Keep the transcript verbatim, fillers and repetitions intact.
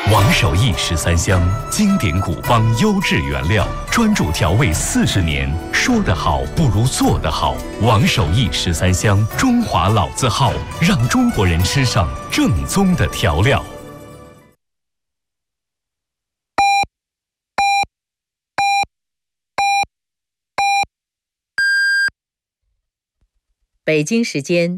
王守义十三香，经典古方，优质原料，专注调味四十年。说得好不如做得好。王守义十三香，中华老字号，让中国人吃上正宗的调料。 北京时间